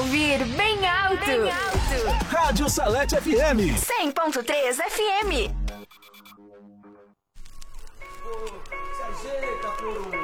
ouvir bem alto. Bem alto. Rádio Salete FM. 100.3 FM. Se ajeita, por um